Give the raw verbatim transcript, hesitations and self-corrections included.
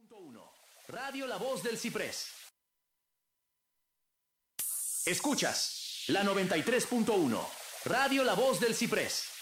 Radio La Voz del Ciprés. Escuchas la noventa y tres punto uno. Radio La Voz del Ciprés.